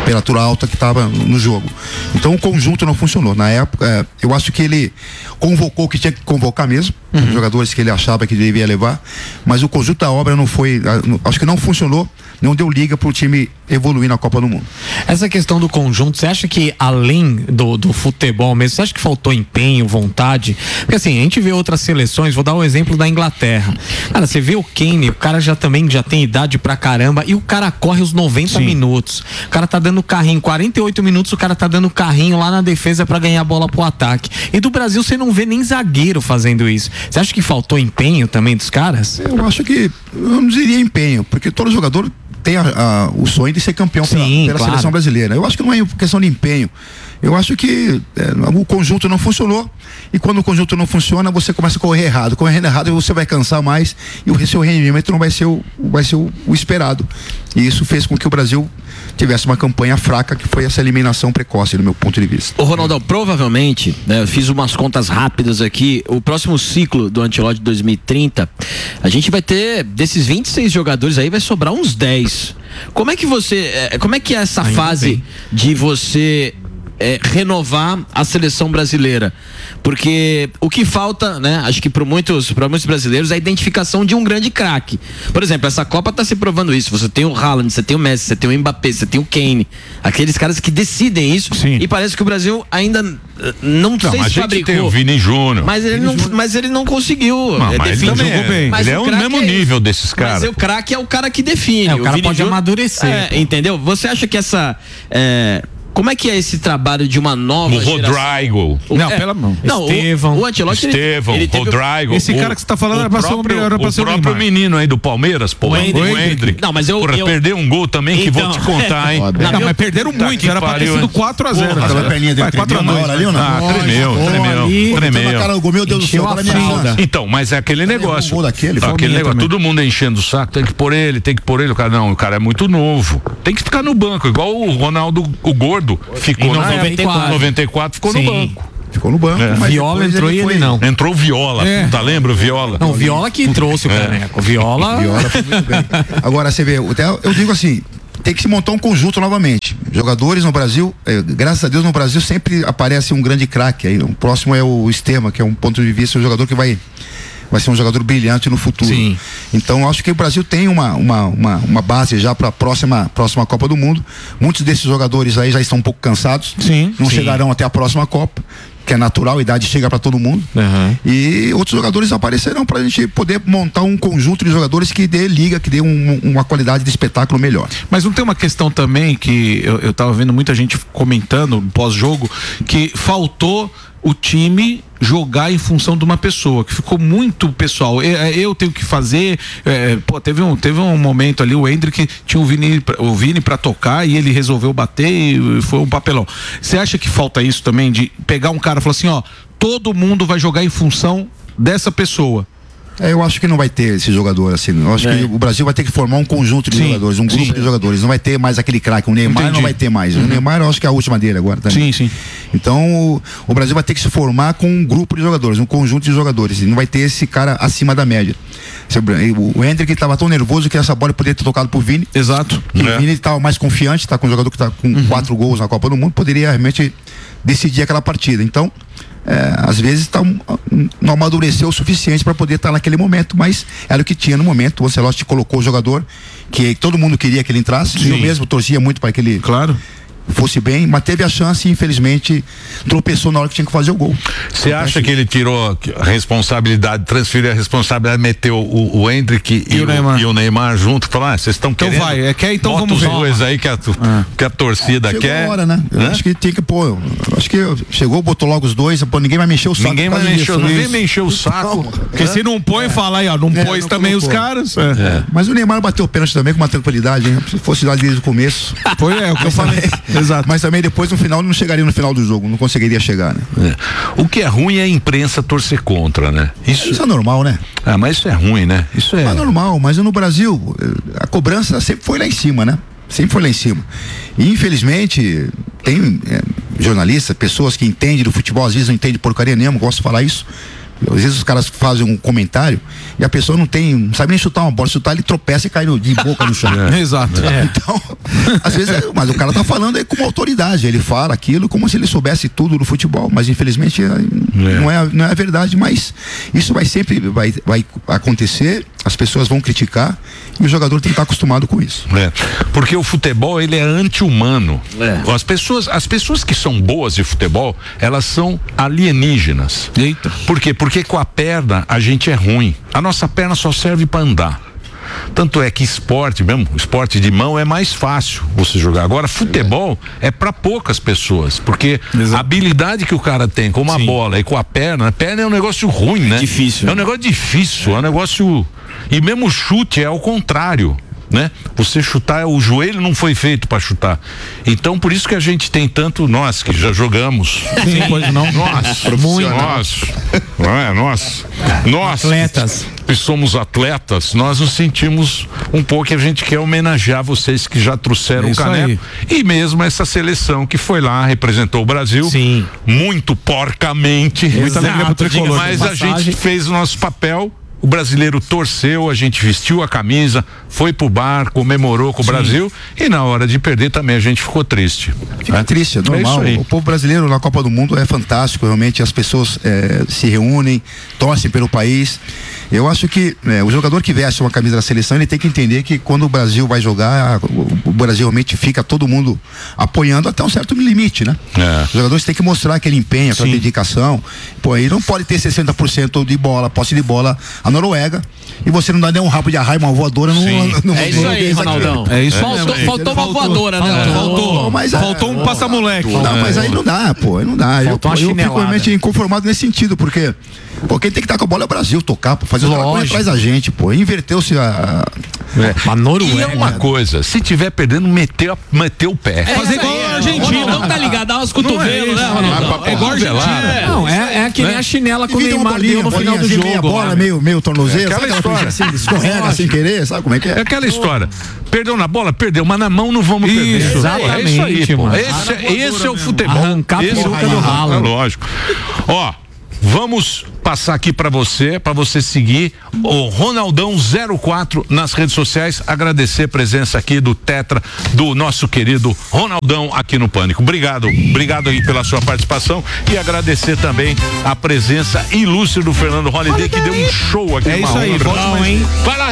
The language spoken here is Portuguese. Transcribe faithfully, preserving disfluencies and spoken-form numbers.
temperatura alta que estava no jogo. Então o conjunto não funcionou. Na época, é, eu acho que ele convocou o que tinha que convocar mesmo, uhum. os jogadores que ele achava que devia levar, mas o conjunto da obra não foi, acho que não funcionou, não deu liga para o time evoluir na Copa do Mundo. Essa questão do conjunto, você acha que além do, do futebol mesmo, você acha que faltou empenho, vontade? Porque assim, a gente vê outras seleções, vou dar um exemplo da Inglaterra. Cara, você vê o Kane, o cara já também já tem idade pra caramba e o cara corre os noventa Sim. minutos. O cara tá dando carrinho, quarenta e oito minutos o cara tá dando carrinho lá na defesa pra ganhar a bola pro ataque. E do Brasil você não vê nem zagueiro fazendo isso. Você acha que faltou empenho também dos caras? Eu acho que, eu não diria empenho, porque todo jogador tem a, a, o sonho de ser campeão Sim, pela, pela claro. seleção brasileira. Eu acho que não é questão de empenho. Eu acho que é, o conjunto não funcionou e quando o conjunto não funciona você começa a correr errado. Correndo errado você vai cansar mais e o seu rendimento não vai ser o, vai ser o, o esperado. E isso fez com que o Brasil tivesse uma campanha fraca, que foi essa eliminação precoce, do meu ponto de vista. Ô Ronaldo, provavelmente, né, eu fiz umas contas rápidas aqui, o próximo ciclo do Ancelotti dois mil e trinta, a gente vai ter, desses vinte e seis jogadores aí, vai sobrar uns dez. Como é que você, como é que é essa Ainda fase bem. de você É, renovar a seleção brasileira? Porque o que falta, né, acho que para muitos, para muitos brasileiros, é a identificação de um grande craque. Por exemplo, essa Copa está se provando isso. Você tem o Haaland, você tem o Messi, você tem o Mbappé, você tem o Kane, aqueles caras que decidem isso. Sim. E parece que o Brasil ainda não, não sei se fabricou. Tem o Vini Júnior. Mas ele não, mas ele não conseguiu. Não, mas ele também jogou bem. Mas ele é o mesmo é nível desses caras. Mas o craque é o cara que define. É, o cara o pode Júnior, amadurecer. É, entendeu? Você acha que essa é, como é que é esse trabalho de uma nova o geração? Rodrigo. Não, é, pela mão. Não, Estevão. O, o Ancelotti, Estevão, ele, ele Rodrigo. Esse cara que você tá falando era pra ser o próprio, pra o ser o próprio menino aí do Palmeiras, pô. O Endrick. Não, mas eu, Porra, eu perdeu um gol também então, que vou te contar, hein? Não, não, mas perderam tá muito, era pra ter sido quatro a zero. Aquela perninha dele quatro a dois ali ou não? Ah, tremeu, tremeu, tremeu. Meu Deus do céu, então, mas é aquele negócio. Um daquele, aquele negócio, todo mundo enchendo o saco, tem que pôr ele, tem que pôr ele, o cara não, o cara é muito novo. Tem que ficar no banco, igual o Ronaldo, o gordo, ficou na noventa e quatro. noventa e quatro, ficou Sim. no banco. Ficou no banco. É. Viola entrou e ele não. Entrou o Viola, é. tá lembra o Viola? Não, o Viola que trouxe o caneco. Viola. Viola foi muito bem. Agora, você vê, eu digo assim, tem que se montar um conjunto novamente. Jogadores no Brasil, eh, graças a Deus no Brasil sempre aparece um grande craque. Aí o próximo é o Estema, que é um ponto de vista, um jogador que vai vai ser um jogador brilhante no futuro. Sim. Então acho que o Brasil tem uma, uma, uma, uma base já para a próxima, próxima Copa do Mundo. Muitos desses jogadores aí já estão um pouco cansados. Sim. Não sim. chegarão até a próxima Copa, que é natural, a idade chega para todo mundo. Uhum. E outros jogadores aparecerão para a gente poder montar um conjunto de jogadores que dê liga, que dê um, uma qualidade de espetáculo melhor. Mas não tem uma questão também que eu, eu tava vendo muita gente comentando pós-jogo, que faltou o time jogar em função de uma pessoa, que ficou muito pessoal. Eu, eu tenho que fazer. É, pô, teve um, teve um momento ali, o Endrick tinha o Vini, o Vini pra tocar e ele resolveu bater e foi um papelão. Você acha que falta isso também, de pegar um cara e falar assim, ó, todo mundo vai jogar em função dessa pessoa? É, eu acho que não vai ter esse jogador assim. Eu acho é. que o Brasil vai ter que formar um conjunto de sim, jogadores, um grupo sim. de jogadores. Não vai ter mais aquele craque. O Neymar Entendi. não vai ter mais. Uhum. O Neymar eu acho que é a última dele agora também. Sim, sim. Então o, o Brasil vai ter que se formar com um grupo de jogadores, um conjunto de jogadores. E não vai ter esse cara acima da média. O Endrick estava tão nervoso que essa bola poderia ter tocado pro Vini. Exato. E é. O Vini estava mais confiante, está com um jogador que está com uhum. quatro gols na Copa do Mundo, poderia realmente decidir aquela partida. Então, é, às vezes tá, não amadureceu o suficiente para poder estar tá naquele momento, mas era o que tinha no momento. O Ancelotti colocou o jogador que todo mundo queria que ele entrasse. Sim. Eu mesmo torcia muito para que ele claro. fosse bem, mas teve a chance e infelizmente tropeçou na hora que tinha que fazer o gol. Você acha que ele tirou a responsabilidade, transferiu a responsabilidade, meteu o, o Endrick e, e, o Neymar. e o Neymar junto, falou, ah, vocês estão querendo? Então vai, é, quer, então bota vamos os ver. dois aí que a, ah. que a torcida chegou quer. Chegou a hora, né? Eu acho que tem que pôr, acho que chegou, botou logo os dois, pô, ninguém vai mexer o saco. Ninguém vai mexer, não vem mexer o saco. Não, porque é. se não põe, é. fala aí, ó, não é, pôs não também colocou. Os caras. É. É. Mas o Neymar bateu o pênalti também com uma tranquilidade, hein? Se fosse lá desde o começo. Foi, é, o que eu falei. Exato. Mas também depois no final não chegaria no final do jogo, não conseguiria chegar, né? É. O que é ruim é a imprensa torcer contra, né? Isso, isso é normal, né? Ah, mas isso é ruim, né? Isso é... é normal, mas no Brasil a cobrança sempre foi lá em cima, né? Sempre foi lá em cima. E infelizmente tem é, jornalistas, pessoas que entendem do futebol, às vezes não entendem porcaria nenhuma, gosto de falar isso. Às vezes os caras fazem um comentário e a pessoa não tem, não sabe nem chutar uma bola, chutar ele tropeça e cai no, de boca no chão. É. Exato. É. Então, Às vezes, é, mas o cara tá falando aí com uma autoridade, ele fala aquilo como se ele soubesse tudo do futebol, mas infelizmente é. Não, é, não é a verdade, mas isso vai sempre vai, vai acontecer, as pessoas vão criticar e o jogador tem que estar acostumado com isso. É, porque o futebol, ele é anti-humano. É. As pessoas, as pessoas que são boas de futebol, elas são alienígenas. Eita. Por quê? Porque com a perna a gente é ruim. A nossa perna só serve para andar. Tanto é que esporte mesmo, esporte de mão é mais fácil você jogar. Agora, futebol é para poucas pessoas, porque Exato. a habilidade que o cara tem com uma Sim. bola e com a perna, a perna é um negócio ruim, né? É difícil. É um negócio difícil, é um negócio... E mesmo o chute é ao contrário, né? Você chutar, o joelho não foi feito para chutar. Então, por isso que a gente tem tanto, nós que já jogamos. Sim, pois não. Nós, nós, não é? Nós, nós atletas. que somos atletas, nós nos sentimos um pouco que a gente quer homenagear vocês que já trouxeram é o caneco. E mesmo essa seleção que foi lá, representou o Brasil. Sim. Muito porcamente. Exato, mas a gente fez o nosso papel. O brasileiro torceu, a gente vestiu a camisa, foi pro bar, comemorou com o Sim. Brasil e na hora de perder também a gente ficou triste. Fica é? triste, é normal. É o povo brasileiro na Copa do Mundo é fantástico, realmente as pessoas é, se reúnem, torcem pelo país. Eu acho que é, o jogador que veste uma camisa da seleção, ele tem que entender que quando o Brasil vai jogar, o, o Brasil realmente fica todo mundo apoiando até um certo limite, né? É. Os jogadores têm que mostrar aquele empenho, aquela Sim. dedicação. Pô, aí não pode ter sessenta por cento de bola, posse de bola, a Noruega, e você não dá nem um rabo de arraio, uma voadora no, no É isso aí, Ronaldão. É isso faltou, aí. Faltou uma voadora, né? Faltou, faltou, mas, faltou um passa-moleque. Não, mas aí não dá, pô, aí não dá. Eu, eu fico realmente inconformado nesse sentido, porque pô, quem tem que estar com a bola é o Brasil, tocar, pô, fazer o coisa atrás da gente, pô. Inverteu-se a. É. A Noruega. E é uma coisa, se tiver perdendo, meteu, meteu o pé. É, fazer igual a Argentina. Não tá ligado, dá umas cotovelos, né, Ronaldão? É igual a Argentina. Não, é, é que nem a chinela quando o Neymar deu no final do jogo. Meia bola, meio, meio tornozelo, aquela história. Assim, escorrega sem querer, sabe como é que é? É aquela história. Perdeu na bola, perdeu, mas na mão não vamos perder. Isso, exatamente. É isso aí, pô. Esse, esse é o futebol. Arrancar a peruca do ralo. É lógico. Ó, vamos passar aqui para você, para você seguir o Ronaldão zero quatro nas redes sociais, agradecer a presença aqui do Tetra, do nosso querido Ronaldão aqui no Pânico. Obrigado, obrigado aí pela sua participação e agradecer também a presença ilustre do Fernando Holliday, que deu um show aqui. É isso aí, Vai lá.